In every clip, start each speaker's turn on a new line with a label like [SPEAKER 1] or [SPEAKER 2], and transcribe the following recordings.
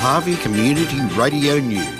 [SPEAKER 1] Harvey Community Radio News.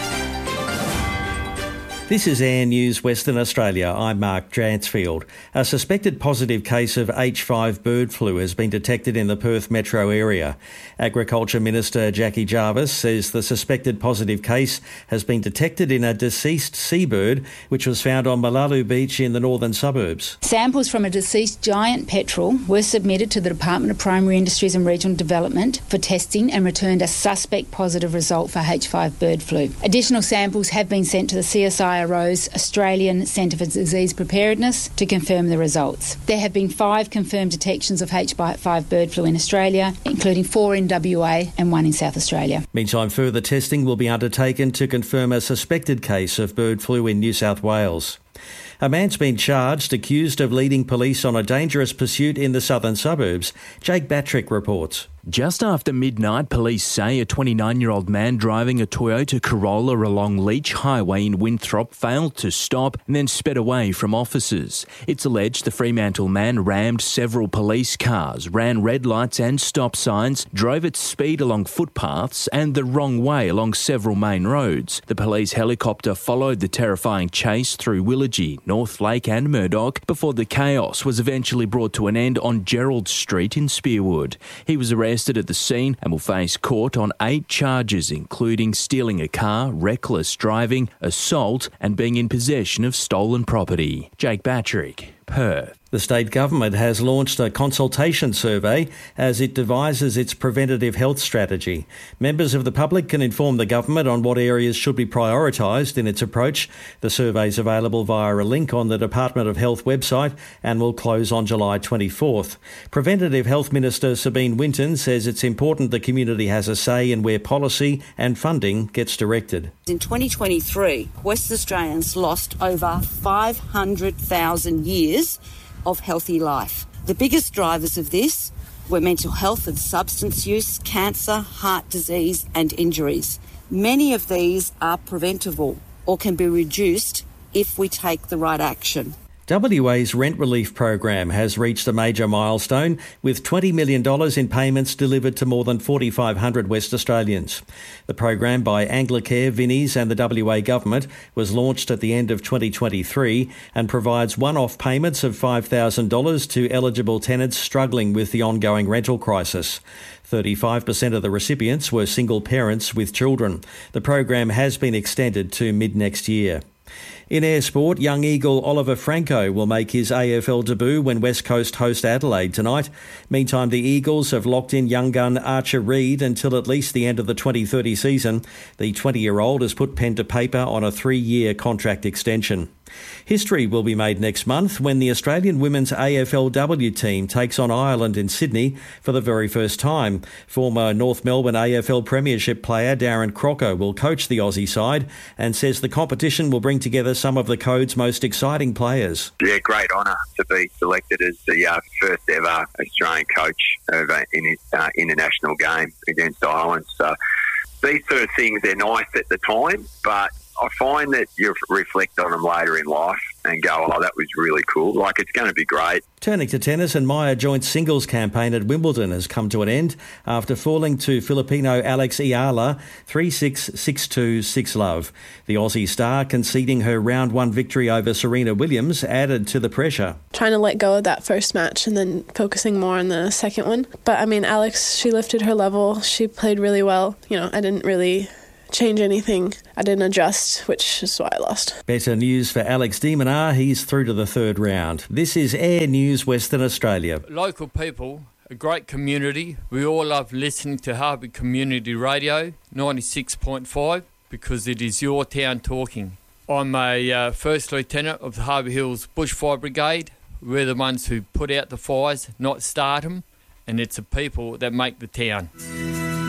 [SPEAKER 2] This is Air News Western Australia. I'm Mark Dransfield. A suspected positive case of H5 bird flu has been detected in the Perth metro area. Agriculture Minister Jackie Jarvis says the suspected positive case has been detected in a deceased seabird which was found on Malalu Beach in the northern suburbs.
[SPEAKER 3] Samples from a deceased giant petrel were submitted to the Department of Primary Industries and Regional Development for testing and returned a suspect positive result for H5 bird flu. Additional samples have been sent to the CSIRO's Australian Centre for Disease Preparedness to confirm the results. There have been 5 confirmed detections of H5 bird flu in Australia, including 4 in WA and 1 in South Australia.
[SPEAKER 2] Meantime, further testing will be undertaken to confirm a suspected case of bird flu in New South Wales. A man's been charged, accused of leading police on a dangerous pursuit in the southern suburbs. Jake Batrick reports.
[SPEAKER 4] Just after midnight, police say a 29-year-old man driving a Toyota Corolla along Leach Highway in Winthrop failed to stop and then sped away from officers. It's alleged the Fremantle man rammed several police cars, ran red lights and stop signs, drove at speed along footpaths and the wrong way along several main roads. The police helicopter followed the terrifying chase through Willagee, North Lake and Murdoch before the chaos was eventually brought to an end on Gerald Street in Spearwood. He was arrested at the scene and will face court on 8 charges, including stealing a car, reckless driving, assault and being in possession of stolen property. Jake Batrick, Perth.
[SPEAKER 2] The state government has launched a consultation survey as it devises its preventative health strategy. Members of the public can inform the government on what areas should be prioritised in its approach. The survey is available via a link on the Department of Health website and will close on July 24th. Preventative Health Minister Sabine Winton says it's important the community has a say in where policy and funding gets directed.
[SPEAKER 5] In 2023, West Australians lost over 500,000 years of healthy life. The biggest drivers of this were mental health and substance use, cancer, heart disease and injuries. Many of these are preventable or can be reduced if we take the right action.
[SPEAKER 2] WA's rent relief program has reached a major milestone with $20 million in payments delivered to more than 4,500 West Australians. The program by Anglicare, Vinnies and the WA government was launched at the end of 2023 and provides one-off payments of $5,000 to eligible tenants struggling with the ongoing rental crisis. 35% of the recipients were single parents with children. The program has been extended to mid-next year. In air sport, young eagle Oliver Franco will make his AFL debut when West Coast host Adelaide tonight. Meantime, the Eagles have locked in young gun Archer Reed until at least the end of the 2030 season. The 20-year-old has put pen to paper on a 3-year contract extension. History will be made next month when the Australian women's AFLW team takes on Ireland in Sydney for the very first time. Former North Melbourne AFL Premiership player Darren Crocker will coach the Aussie side and says the competition will bring together some of the code's most exciting players.
[SPEAKER 6] Yeah, great honour to be selected as the first ever Australian coach of an international game against Ireland. So these sort of things, they're nice at the time, but I find that you reflect on them later in life and go, oh, that was really cool. Like, it's going to be great.
[SPEAKER 2] Turning to tennis, and Maya joint singles campaign at Wimbledon has come to an end after falling to Filipino Alex Ayala 3-6, 6-2, 6-love. The Aussie star conceding her round 1 victory over Serena Williams added to the pressure.
[SPEAKER 7] Trying to let go of that first match and then focusing more on the second one. But, I mean, Alex, she lifted her level. She played really well. You know, I didn't really change anything. I didn't adjust, which is why I lost.
[SPEAKER 2] Better news for Alex de Minaur. He's through to the 3rd round. This is Air News Western Australia.
[SPEAKER 8] Local people, a great community. We all love listening to Harvey Community Radio 96.5 because it is your town talking. I'm a First Lieutenant of the Harvey Hills Bushfire Brigade. We're the ones who put out the fires, not start them, and it's the people that make the town.